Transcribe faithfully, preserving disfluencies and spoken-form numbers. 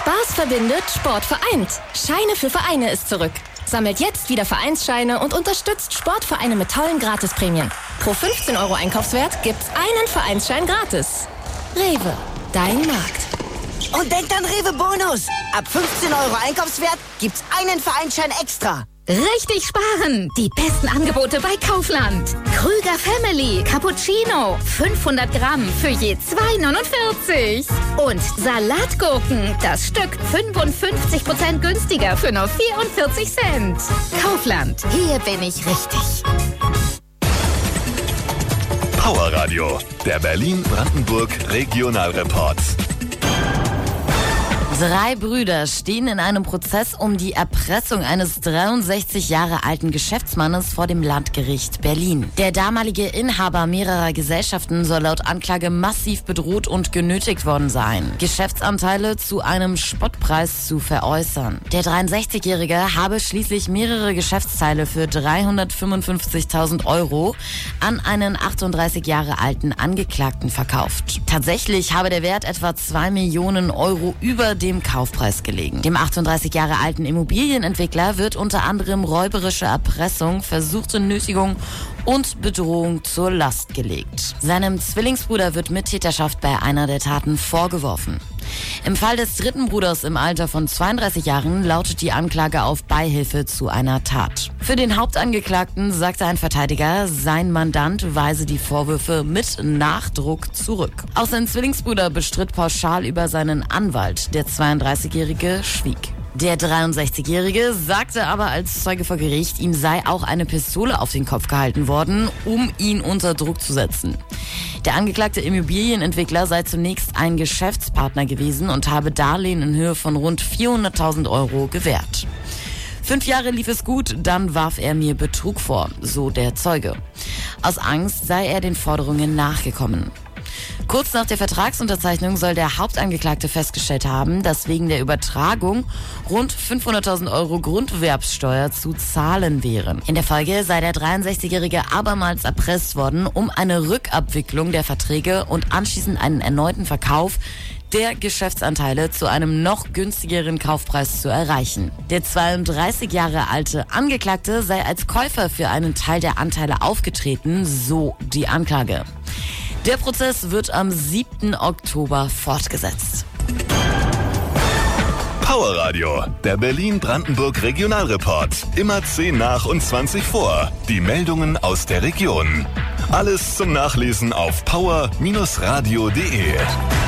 Spaß verbindet, Sport vereint. Scheine für Vereine ist zurück. Sammelt jetzt wieder Vereinsscheine und unterstützt Sportvereine mit tollen Gratisprämien. Pro fünfzehn Euro Einkaufswert gibt's einen Vereinsschein gratis. Rewe, dein Markt. Und denkt an Rewe Bonus. Ab fünfzehn Euro Einkaufswert gibt's einen Vereinsschein extra. Richtig sparen! Die besten Angebote bei Kaufland. Krüger Family Cappuccino. fünfhundert Gramm für je zwei neunundvierzig. Und Salatgurken. Das Stück fünfundfünfzig Prozent günstiger für nur vierundvierzig Cent. Kaufland. Hier bin ich richtig. Power Radio. Der Berlin-Brandenburg Regionalreport. Drei Brüder stehen in einem Prozess um die Erpressung eines dreiundsechzig Jahre alten Geschäftsmannes vor dem Landgericht Berlin. Der damalige Inhaber mehrerer Gesellschaften soll laut Anklage massiv bedroht und genötigt worden sein, Geschäftsanteile zu einem Spottpreis zu veräußern. Der dreiundsechzigjährige habe schließlich mehrere Geschäftsteile für dreihundertfünfundfünfzigtausend Euro an einen achtunddreißig Jahre alten Angeklagten verkauft. Tatsächlich habe der Wert etwa zwei Millionen Euro über dem Kaufpreis gelegen. Dem achtunddreißig Jahre alten Immobilienentwickler wird unter anderem räuberische Erpressung, versuchte Nötigung und Bedrohung zur Last gelegt. Seinem Zwillingsbruder wird Mittäterschaft bei einer der Taten vorgeworfen. Im Fall des dritten Bruders im Alter von zweiunddreißig Jahren lautet die Anklage auf Beihilfe zu einer Tat. Für den Hauptangeklagten sagte ein Verteidiger, sein Mandant weise die Vorwürfe mit Nachdruck zurück. Auch sein Zwillingsbruder bestritt pauschal über seinen Anwalt. Der zweiunddreißigjährige schwieg. Der dreiundsechzigjährige sagte aber als Zeuge vor Gericht, ihm sei auch eine Pistole auf den Kopf gehalten worden, um ihn unter Druck zu setzen. Der angeklagte Immobilienentwickler sei zunächst ein Geschäftspartner gewesen und habe Darlehen in Höhe von rund vierhunderttausend Euro gewährt. Fünf Jahre lief es gut, dann warf er mir Betrug vor, so der Zeuge. Aus Angst sei er den Forderungen nachgekommen. Kurz nach der Vertragsunterzeichnung soll der Hauptangeklagte festgestellt haben, dass wegen der Übertragung rund fünfhunderttausend Euro Grundwerbsteuer zu zahlen wären. In der Folge sei der dreiundsechzigjährige abermals erpresst worden, um eine Rückabwicklung der Verträge und anschließend einen erneuten Verkauf der Geschäftsanteile zu einem noch günstigeren Kaufpreis zu erreichen. Der zweiunddreißig Jahre alte Angeklagte sei als Käufer für einen Teil der Anteile aufgetreten, so die Anklage. Der Prozess wird am siebten Oktober fortgesetzt. Power Radio, der Berlin-Brandenburg Regionalreport. Immer zehn nach und zwanzig vor. Die Meldungen aus der Region. Alles zum Nachlesen auf power Bindestrich radio punkt de.